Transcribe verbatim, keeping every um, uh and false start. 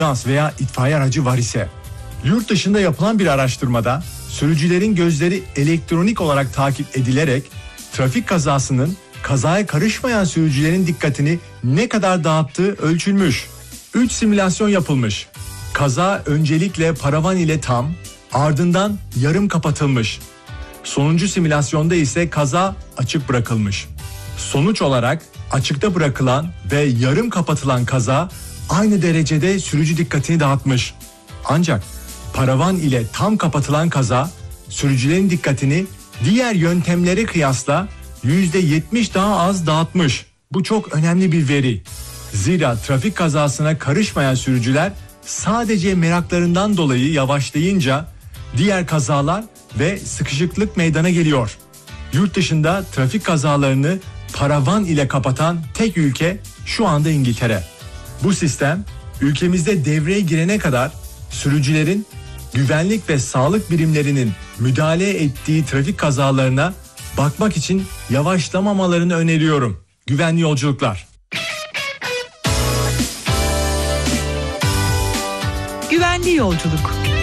ambulans veya itfaiye aracı var ise. Yurt dışında yapılan bir araştırmada sürücülerin gözleri elektronik olarak takip edilerek trafik kazasının kazaya karışmayan sürücülerin dikkatini ne kadar dağıttığı ölçülmüş. üç simülasyon yapılmış. Kaza öncelikle paravan ile tam, ardından yarım kapatılmış. Sonuncu simülasyonda ise kaza açık bırakılmış. Sonuç olarak açıkta bırakılan ve yarım kapatılan kaza aynı derecede sürücü dikkatini dağıtmış. Ancak paravan ile tam kapatılan kaza sürücülerin dikkatini diğer yöntemlere kıyasla yüzde yetmiş daha az dağıtmış. Bu çok önemli bir veri. Zira trafik kazasına karışmayan sürücüler sadece meraklarından dolayı yavaşlayınca diğer kazalar ve sıkışıklık meydana geliyor. Yurt dışında trafik kazalarını paravan ile kapatan tek ülke şu anda İngiltere. Bu sistem ülkemizde devreye girene kadar sürücülerin güvenlik ve sağlık birimlerinin müdahale ettiği trafik kazalarına bakmak için yavaşlamamalarını öneriyorum. Güvenli yolculuklar. Güvenli yolculuk.